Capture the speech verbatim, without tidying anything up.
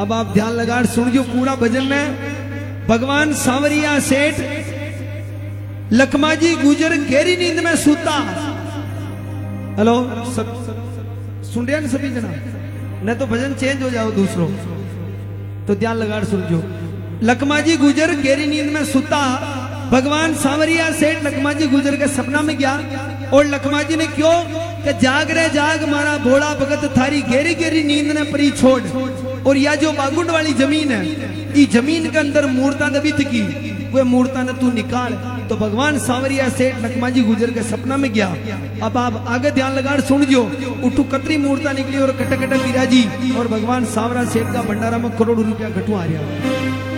अब आप ध्यान लगा सुन जो पूरा भजन में भगवान सांवरिया सेठ लखमाजी गुजर गहरी नींद में सूता। हेलो सब सुन रहे हैं सभी जना, नहीं तो भजन चेंज हो जाओ दूसरों, तो ध्यान लगा सुनजो। लखमाजी गुजर गहरी नींद में सुता, भगवान सांवरिया सेठ लखमाजी गुजर के सपना में गया और लखमाजी ने क्यों कि जाग रे जाग मारा भोला भगत थारी गहरी गहरी नींद ने परी छोड़। और यह जो बागुंड वाली जमीन है, इस जमीन के अंदर मूर्ता दबी थी, वे मूर्ता ने तू निकाल। तो भगवान सांवरिया सेठ लखमाजी गुजर के सपना में गया। अब आप आगे ध्यान लगा सुन जो, उठू कतरी मूर्ता निकली और कटे कटे विराजी और भगवान सांवरा सेठ का भंडारा में करोड़ों रुपया घटू आ रहा।